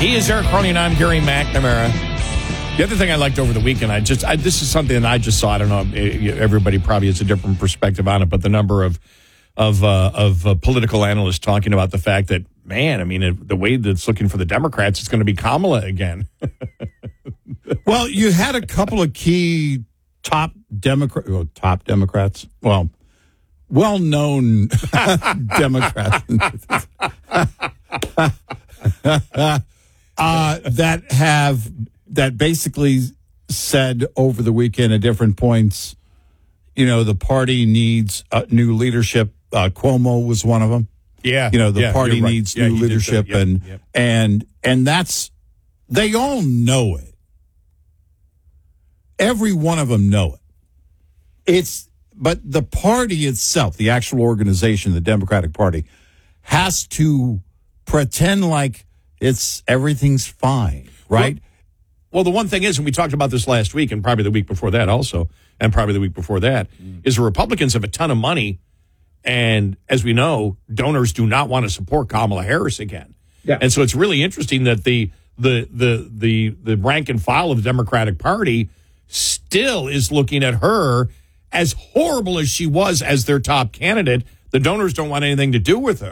He is Eric Cronin. I'm Gary McNamara. The other thing I liked over the weekend, this is something that I just saw. I don't know. Everybody probably has a different perspective on it, but the number of political analysts talking about the fact that, man, I mean, the way that's looking for the Democrats, it's going to be Kamala again. Well, you had a couple of key top Democrats. Well-known Democrats that basically said over the weekend at different points, the party needs new leadership. Cuomo was one of them. Yeah, the party needs new leadership, and that's, they all know it. Every one of them know it. But the party itself, the actual organization, the Democratic Party, has to pretend like everything's fine, right? Well, the one thing is, and we talked about this last week, and probably the week before that also, and probably the week before that, is the Republicans have a ton of money, and as we know, donors do not want to support Kamala Harris again. Yeah. And so it's really interesting that the rank and file of the Democratic Party still is looking at her as horrible as she was as their top candidate. The donors don't want anything to do with her.